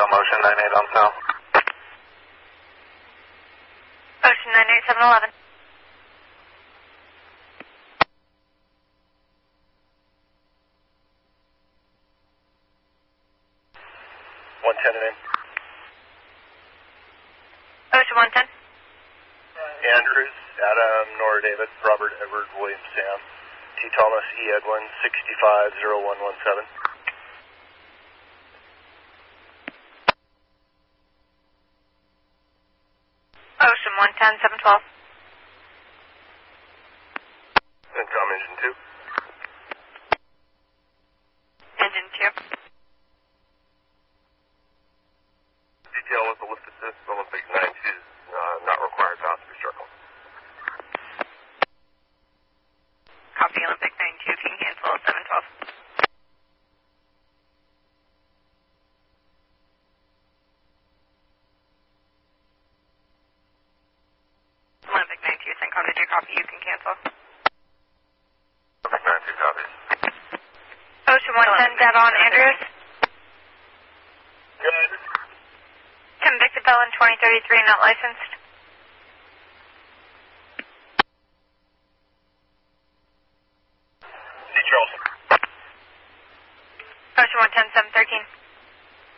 Ocean 98 on south. Ocean 98711. in. Ocean 110. Andrews, Adam, Nora David, Robert, Edward, William, Sam, T. Thomas, E. Edwin, 650117. Ocean 110, 712. Incom engine 2. Engine 2. Detail with the lifted disc, Olympic 92, not required passenger circle. Copy Olympic 92, can cancel 712. Olympic 92, Syncom, did you copy? You can cancel. Olympic 92 copies. Ocean 110, dead on Andrews. Good. Convicted felon 2033, not licensed.